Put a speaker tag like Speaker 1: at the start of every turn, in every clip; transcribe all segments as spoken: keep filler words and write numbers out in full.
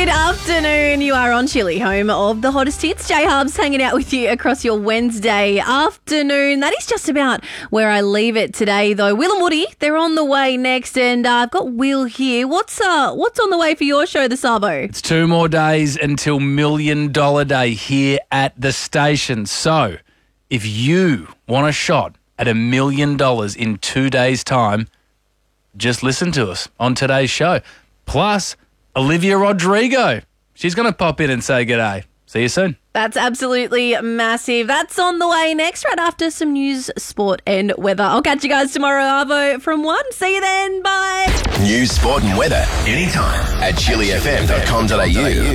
Speaker 1: Good afternoon. You are on Chili, home of the hottest hits. J Hubs hanging out with you across your Wednesday afternoon. That is just about where I leave it today, though. Will and Woody, they're on the way next, and uh, I've got Will here. What's uh, what's on the way for your show, the Sabo?
Speaker 2: It's two more days until Million Dollar Day here at the station. So, if you want a shot at a million dollars in two days' time, just listen to us on today's show. Plus, Olivia Rodrigo. She's going to pop in and say g'day. See you soon.
Speaker 1: That's absolutely massive. That's on the way next, right after some news, sport and weather. I'll catch you guys tomorrow, Arvo, from one. See you then. Bye.
Speaker 3: News, sport and weather anytime at chili f m dot com dot a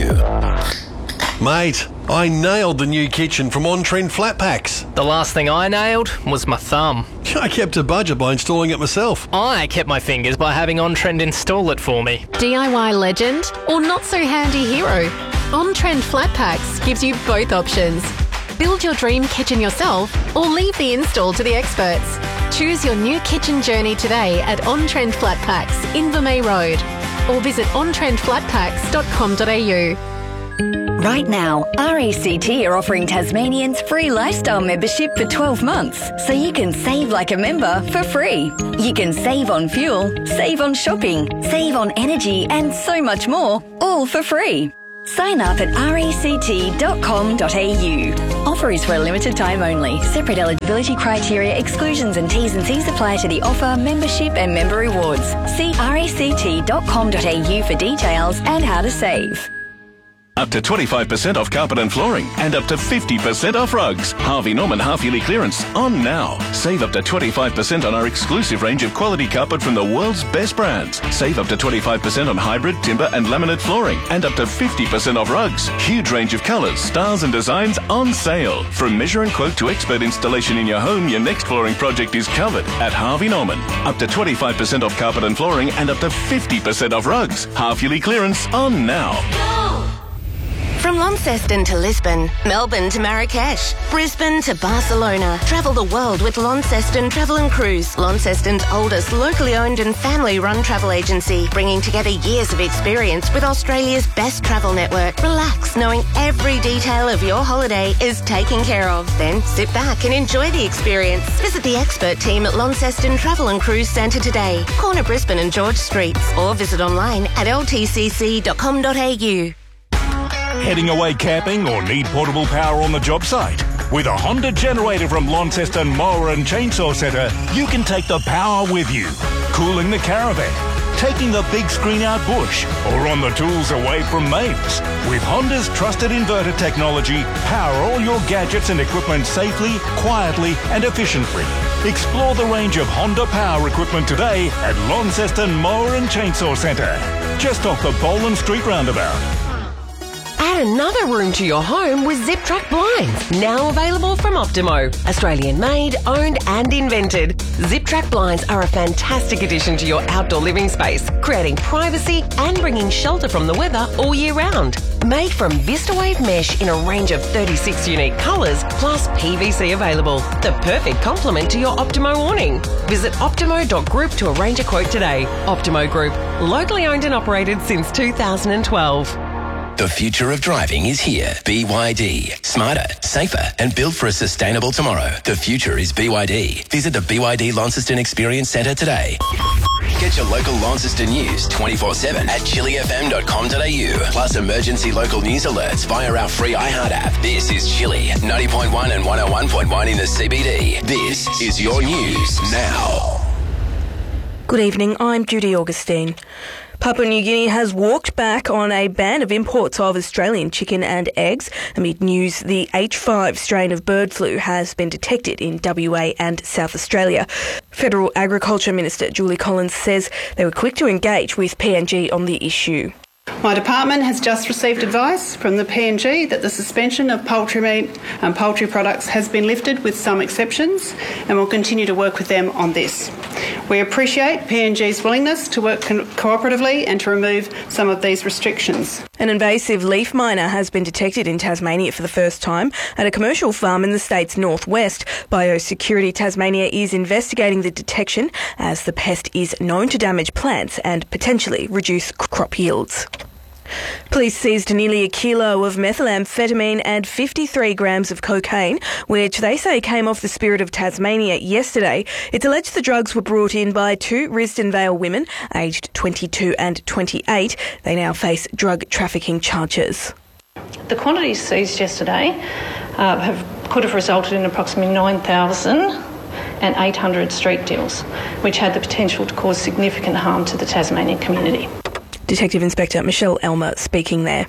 Speaker 3: u.
Speaker 4: Mate, I nailed the new kitchen from On Trend Flat Packs.
Speaker 5: The last thing I nailed was my thumb.
Speaker 4: I kept a budget by installing it myself.
Speaker 5: I kept my fingers by having On Trend install it for me.
Speaker 6: D I Y legend or not so handy hero? On Trend Flat Packs gives you both options. Build your dream kitchen yourself or leave the install to the experts. Choose your new kitchen journey today at On Trend Flat Packs, Invermay Road, or visit on trend flat packs dot com dot a u.
Speaker 7: Right now, R A C T are offering Tasmanians free lifestyle membership for twelve months, so you can save like a member for free. You can save on fuel, save on shopping, save on energy and so much more, all for free. Sign up at r a c t dot com dot a u. Offer is for a limited time only. Separate eligibility criteria, exclusions and T's and C's apply to the offer, membership and member rewards. See r a c t dot com dot a u for details and how to save.
Speaker 8: Up to twenty-five percent off carpet and flooring and up to fifty percent off rugs. Harvey Norman half-yearly clearance on now. Save up to twenty-five percent on our exclusive range of quality carpet from the world's best brands. Save up to twenty-five percent on hybrid, timber and laminate flooring and up to fifty percent off rugs. Huge range of colours, styles and designs on sale. From measure and quote to expert installation in your home, your next flooring project is covered at Harvey Norman. Up to twenty-five percent off carpet and flooring and up to fifty percent off rugs. Half-yearly clearance on now.
Speaker 9: From Launceston to Lisbon, Melbourne to Marrakesh, Brisbane to Barcelona. Travel the world with Launceston Travel and Cruise, Launceston's oldest locally owned and family-run travel agency, bringing together years of experience with Australia's best travel network. Relax, knowing every detail of your holiday is taken care of. Then sit back and enjoy the experience. Visit the expert team at Launceston Travel and Cruise Centre today, corner Brisbane and George Streets, or visit online at l t c c dot com dot a u.
Speaker 10: Heading away camping or need portable power on the job site? With a Honda generator from Launceston Mower and Chainsaw Centre, you can take the power with you. Cooling the caravan, taking the big screen out bush, or on the tools away from mains. With Honda's trusted inverter technology, power all your gadgets and equipment safely, quietly and efficiently. Explore the range of Honda power equipment today at Launceston Mower and Chainsaw Centre, just off the Boland Street roundabout.
Speaker 11: Add another room to your home with Zip Track Blinds, now available from Optimo. Australian made, owned and invented. Zip Track Blinds are a fantastic addition to your outdoor living space, creating privacy and bringing shelter from the weather all year round. Made from VistaWave mesh in a range of thirty-six unique colours, plus P V C available. The perfect complement to your Optimo awning. Visit optimo dot group to arrange a quote today. Optimo Group, locally owned and operated since two thousand twelve.
Speaker 3: The future of driving is here. B Y D. Smarter, safer and built for a sustainable tomorrow. The future is B Y D. Visit the B Y D Launceston Experience Centre today. Get your local Launceston news twenty-four seven at chili f m dot com dot a u. Plus emergency local news alerts via our free iHeart app. This is Chili, ninety point one and one oh one point one in the C B D. This is your news now.
Speaker 12: Good evening, I'm Judy Augustine. Papua New Guinea has walked back on a ban of imports of Australian chicken and eggs amid news the H five strain of bird flu has been detected in W A and South Australia. Federal Agriculture Minister Julie Collins says they were quick to engage with P N G on the issue.
Speaker 13: My department has just received advice from the P N G that the suspension of poultry meat and poultry products has been lifted with some exceptions, and we'll continue to work with them on this. We appreciate P N G's willingness to work co- cooperatively and to remove some of these restrictions.
Speaker 12: An invasive leaf miner has been detected in Tasmania for the first time at a commercial farm in the state's northwest. Biosecurity Tasmania is investigating the detection as the pest is known to damage plants and potentially reduce crop yields. Police seized nearly a kilo of methamphetamine and fifty-three grams of cocaine, which they say came off the Spirit of Tasmania yesterday. It's alleged the drugs were brought in by two Risdon Vale women, aged twenty-two and twenty-eight. They now face drug trafficking charges.
Speaker 14: The quantities seized yesterday uh, have, could have resulted in approximately nine thousand eight hundred street deals, which had the potential to cause significant harm to the Tasmanian community.
Speaker 12: Detective Inspector Michelle Elmer speaking there.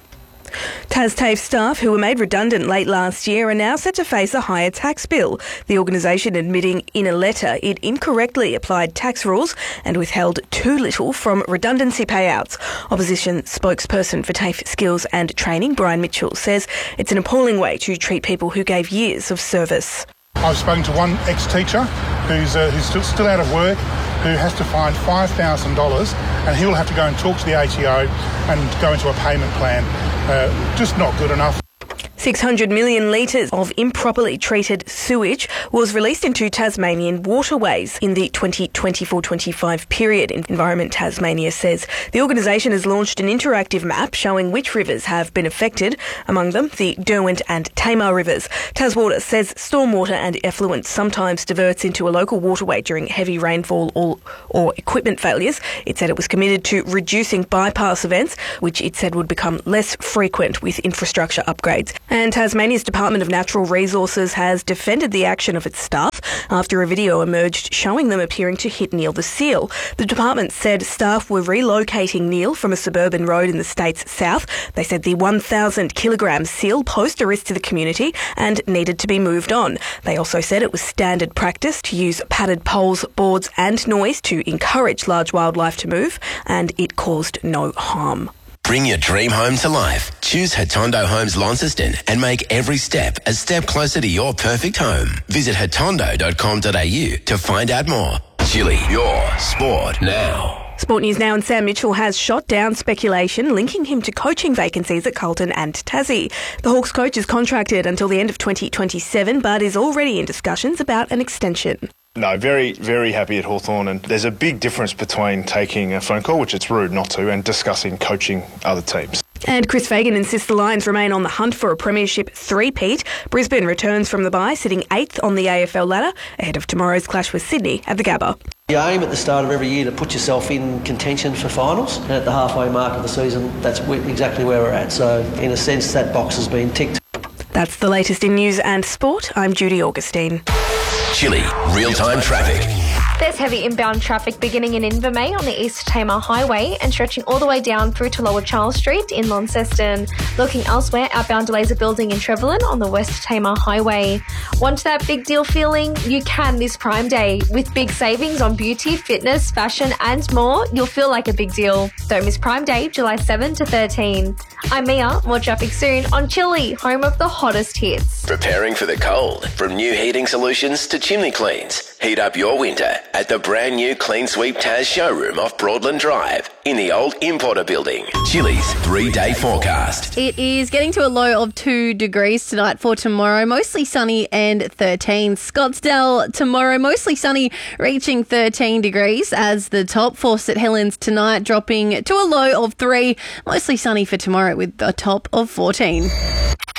Speaker 12: TasTAFE staff who were made redundant late last year are now set to face a higher tax bill. The organisation admitting in a letter it incorrectly applied tax rules and withheld too little from redundancy payouts. Opposition spokesperson for TAFE Skills and Training, Brian Mitchell, says it's an appalling way to treat people who gave years of service.
Speaker 15: I've spoken to one ex-teacher who's, uh, who's still, still out of work, who has to find five thousand dollars, and he will have to go and talk to the A T O and go into a payment plan. Uh, just not good enough.
Speaker 12: six hundred million litres of improperly treated sewage was released into Tasmanian waterways in the twenty twenty-four twenty-five period. Environment Tasmania says the organisation has launched an interactive map showing which rivers have been affected, among them the Derwent and Tamar rivers. Taswater says stormwater and effluent sometimes diverts into a local waterway during heavy rainfall or, or equipment failures. It said it was committed to reducing bypass events, which it said would become less frequent with infrastructure upgrades. And Tasmania's Department of Natural Resources has defended the action of its staff after a video emerged showing them appearing to hit Neil the seal. The department said staff were relocating Neil from a suburban road in the state's south. They said the one thousand kilogram seal posed a risk to the community and needed to be moved on. They also said it was standard practice to use padded poles, boards and noise to encourage large wildlife to move, and it caused no harm.
Speaker 3: Bring your dream home to life. Choose Hatondo Homes Launceston and make every step a step closer to your perfect home. Visit hatondo dot com dot a u to find out more. Chili, your sport now.
Speaker 12: Sport News Now, and Sam Mitchell has shot down speculation linking him to coaching vacancies at Carlton and Tassie. The Hawks coach is contracted until the end of twenty twenty-seven but is already in discussions about an extension.
Speaker 16: No, very, very happy at Hawthorn, and there's a big difference between taking a phone call, which it's rude not to, and discussing coaching other teams.
Speaker 12: And Chris Fagan insists the Lions remain on the hunt for a premiership three-peat. Brisbane returns from the bye, sitting eighth on the A F L ladder, ahead of tomorrow's clash with Sydney at the Gabba.
Speaker 17: You aim at the start of every year to put yourself in contention for finals, and at the halfway mark of the season, that's exactly where we're at. So, in a sense, that box has been ticked.
Speaker 12: That's the latest in news and sport. I'm Judy Augustine.
Speaker 3: Chili, real-time traffic.
Speaker 18: There's heavy inbound traffic beginning in Invermay on the East Tamar Highway and stretching all the way down through to Lower Charles Street in Launceston. Looking elsewhere, outbound delays are building in Trevelyan on the West Tamar Highway. Want that big deal feeling? You can this Prime Day. With big savings on beauty, fitness, fashion and more, you'll feel like a big deal. Don't miss Prime Day, July seventh to thirteenth. I'm Mia. More traffic soon on Chili, home of the hottest hits.
Speaker 3: Preparing for the cold. From new heating solutions to chimney cleans. Heat up your winter at the brand new Clean Sweep Taz showroom off Broadland Drive in the old Importer building. Chili's three-day forecast.
Speaker 1: It is getting to a low of two degrees tonight for tomorrow. Mostly sunny and thirteen. Scottsdale tomorrow, mostly sunny, reaching thirteen degrees as the top. For St Helens tonight, dropping to a low of three. Mostly sunny for tomorrow with a top of fourteen.